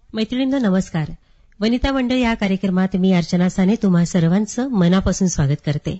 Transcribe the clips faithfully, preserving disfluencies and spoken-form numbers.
मैत्रिणींनो नमस्कार. वनिता मंडळ या कार्यक्रमात मी अर्चना साने तुम्हा सर्वांचं मनापासून स्वागत करते.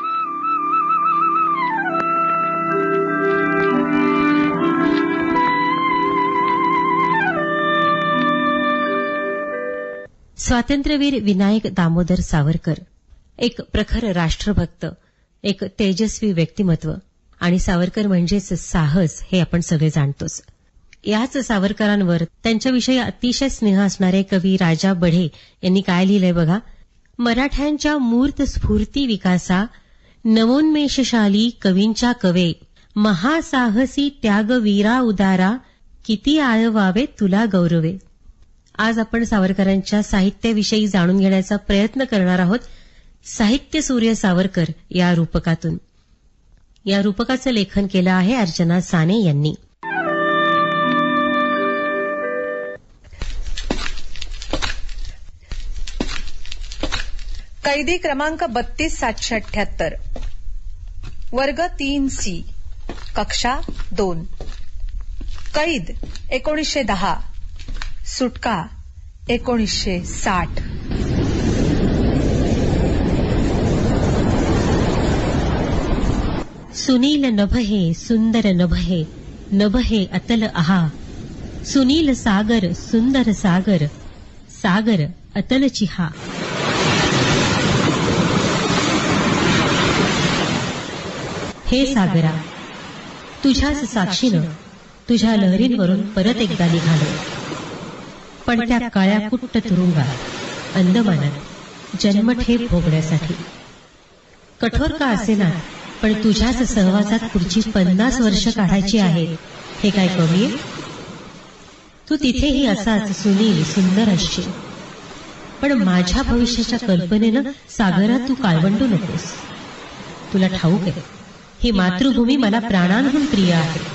स्वातंत्र्यवीर विनायक दामोदर सावरकर एक प्रखर राष्ट्रभक्त, एक तेजस्वी व्यक्तिमत्व आणि सावरकर म्हणजेच साहस हे आपण सगळे जाणतोच. याच सावरकरांवर त्यांच्याविषयी अतिशय स्नेह असणारे कवी राजा बढे यांनी काय लिहिलंय बघा. मराठ्यांच्या मूर्त स्फूर्ती विकासा, नवोन्मेषशाली कवींच्या कवे, महासाहसी त्यागवीरा उदारा, किती आळवावे तुला गौरवे. आज आपण सावरकरांच्या साहित्याविषयी जाणून घेण्याचा प्रयत्न करणार आहोत साहित्य सूर्य सावरकर या रूपकातून. या रूपकाचं लेखन केलं आहे अर्चना साने यांनी. कैदी क्रमांक बत्तीस सातशे अठ्याहत्तर, वर्ग तीन सी, कक्षा दोन. कैद एकोणीसशे दहा, सुटका एकोणीसशे साठ. सुनील नभहे सुंदर नभहे, नभहे अतल आहा, सुनील सागर सुंदर सागर, सागर अतल चिहा. हे सागरा, तुझ्याच साक्षीनं तुझ्या लहरींवरून परत एकदा निघालो, पण त्या काळ्या कुट्ट तुरुंगात अंदमानात जन्मठेप भोगण्यासाठी. कठोर का असेना, पण तुझ्याच सहवासात पुढची पन्नास वर्ष काढायची आहेत हे काय कमी आहे? तू तिथेही असाच सुनील सुंदर असशील, पण माझ्या भविष्याच्या कल्पनेनं सागरा तू काळवंडू नकोस. तुला ठाऊक आहे, ही मातृभूमी मला प्राणांहून प्रिय आहे.